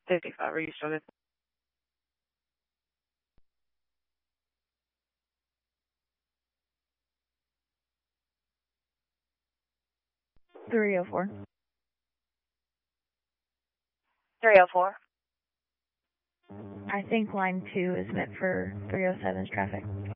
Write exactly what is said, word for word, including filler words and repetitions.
fifty-five, are you still good? three oh four. three oh four. I think line two is meant for three oh seven's traffic.